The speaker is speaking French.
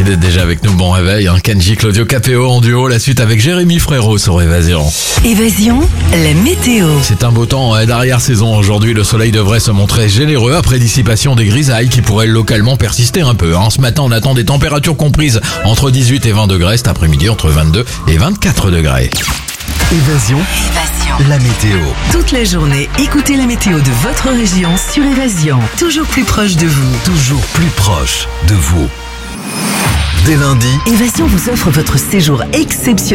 d'être déjà avec nous. Bon réveil, Kenji, Claudio Capéo en duo, la suite avec Jérémy Frérot sur Évasion. Évasion, la météo. C'est un beau temps d'arrière-saison aujourd'hui. Le soleil devrait se montrer généreux après dissipation des grisailles qui pourraient localement persister un peu. Ce matin, on attend des températures comprises entre 18 et 20 degrés. Cet après-midi, entre 22 et 24 degrés. Évasion, la météo. Toute la journée, écoutez la météo de votre région sur Évasion. Toujours plus proche de vous. Toujours plus proche de vous. Dès lundi, Évasion vous offre votre séjour exceptionnel